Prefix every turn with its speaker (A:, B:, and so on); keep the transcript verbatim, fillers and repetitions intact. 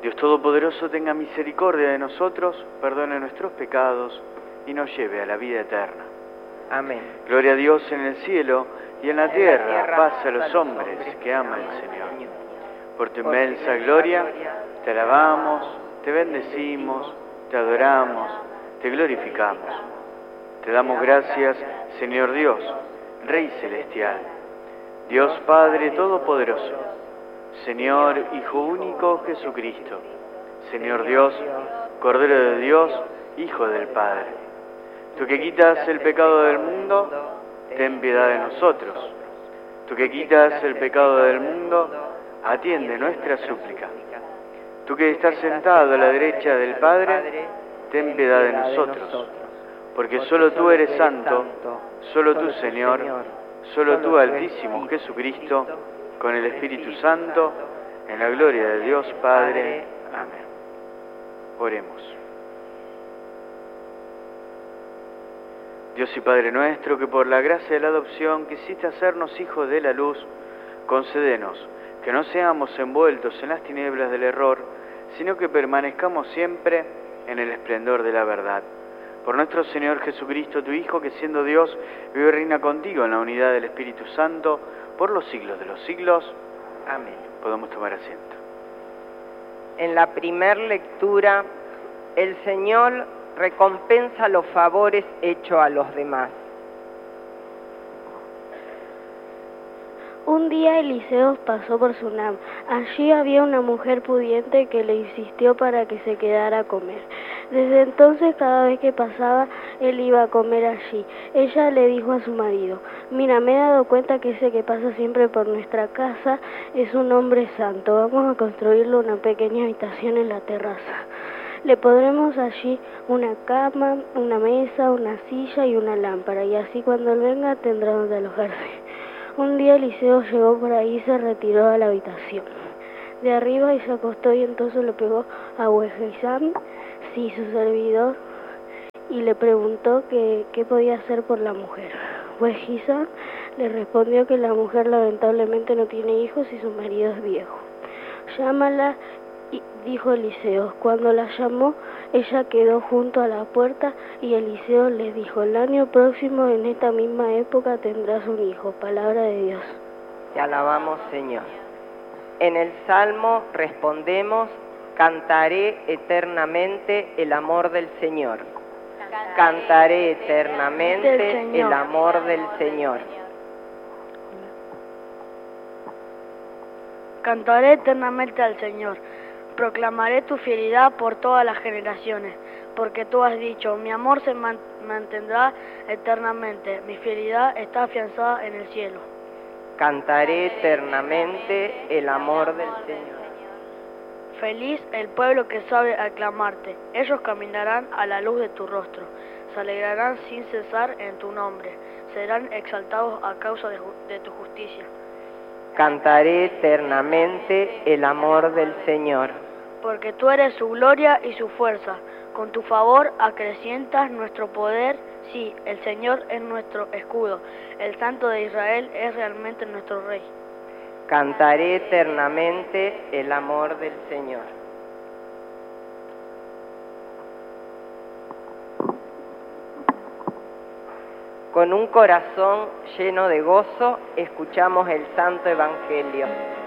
A: Dios Todopoderoso tenga misericordia de nosotros, perdone nuestros pecados y nos lleve a la vida eterna.
B: Amén.
A: Gloria a Dios en el cielo y en la tierra, paz a los hombres que ama el Señor. Por tu inmensa gloria, te alabamos, te bendecimos, te adoramos, te glorificamos. Te damos gracias, Señor Dios, Rey Celestial, Dios Padre Todopoderoso, Señor Hijo Único Jesucristo, Señor Dios, Cordero de Dios, Hijo del Padre. Tú que quitas el pecado del mundo, ten piedad de nosotros. Tú que quitas el pecado del mundo, atiende nuestra súplica. Tú que estás sentado a la derecha del Padre, ten piedad de nosotros. Porque solo tú eres santo, solo tú, Señor, solo tú, Altísimo Jesucristo, con el Espíritu Santo, en la gloria de Dios Padre. Amén. Oremos. Dios y Padre nuestro, que por la gracia de la adopción quisiste hacernos hijos de la luz, concédenos que no seamos envueltos en las tinieblas del error, sino que permanezcamos siempre en el esplendor de la verdad. Por nuestro Señor Jesucristo, tu Hijo, que siendo Dios, vive y reina contigo en la unidad del Espíritu Santo, por los siglos de los siglos.
B: Amén.
A: Podemos tomar asiento.
B: En la primer lectura, el Señor recompensa los favores hechos a los demás.
C: Un día Eliseo pasó por Sunam. Allí había una mujer pudiente que le insistió para que se quedara a comer. Desde entonces, cada vez que pasaba, él iba a comer allí. Ella le dijo a su marido: mira, me he dado cuenta que ese que pasa siempre por nuestra casa es un hombre santo. Vamos a construirle una pequeña habitación en la terraza. Le pondremos allí una cama, una mesa, una silla y una lámpara, y así cuando él venga tendrá donde alojarse. Un día Eliseo llegó por ahí y se retiró a la habitación de arriba y se acostó, y entonces le pegó a Huejizam, sí, su servidor, y le preguntó que qué podía hacer por la mujer. Huejizam le respondió que la mujer lamentablemente no tiene hijos y su marido es viejo. Llámala, dijo Eliseo. Cuando la llamó, ella quedó junto a la puerta y Eliseo le dijo: el año próximo, en esta misma época, tendrás un hijo. Palabra de Dios.
B: Te alabamos, Señor. En el Salmo respondemos: cantaré eternamente el amor del Señor. Cantaré eternamente el amor del Señor.
D: Cantaré eternamente al Señor. Proclamaré tu fidelidad por todas las generaciones, porque tú has dicho: mi amor se man- mantendrá eternamente, mi fidelidad está afianzada en el cielo.
B: Cantaré eternamente el amor del Señor.
D: Feliz el pueblo que sabe aclamarte, ellos caminarán a la luz de tu rostro, se alegrarán sin cesar en tu nombre, serán exaltados a causa de, ju- de tu justicia.
B: Cantaré eternamente el amor del Señor.
D: Porque tú eres su gloria y su fuerza, con tu favor acrecientas nuestro poder. Sí, el Señor es nuestro escudo, el Santo de Israel es realmente nuestro Rey.
B: Cantaré eternamente el amor del Señor. Con un corazón lleno de gozo, escuchamos el Santo Evangelio.